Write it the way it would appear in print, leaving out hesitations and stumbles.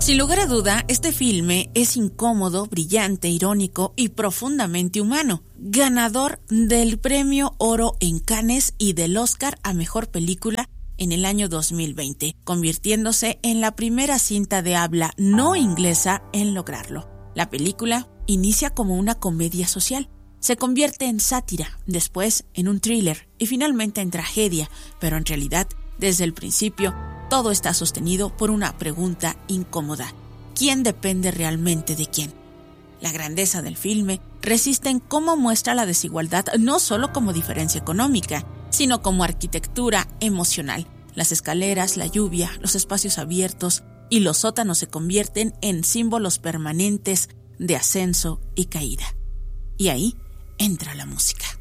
Sin lugar a duda, este filme es incómodo, brillante, irónico y profundamente humano. Ganador del Premio Oro en Cannes y del Oscar a Mejor Película en el año 2020, convirtiéndose en la primera cinta de habla no inglesa en lograrlo. La película inicia como una comedia social, se convierte en sátira, después en un thriller y finalmente en tragedia, pero en realidad, desde el principio, todo está sostenido por una pregunta incómoda. ¿Quién depende realmente de quién? La grandeza del filme resiste en cómo muestra la desigualdad no solo como diferencia económica, sino como arquitectura emocional. Las escaleras, la lluvia, los espacios abiertos y los sótanos se convierten en símbolos permanentes de ascenso y caída. Y ahí entra la música.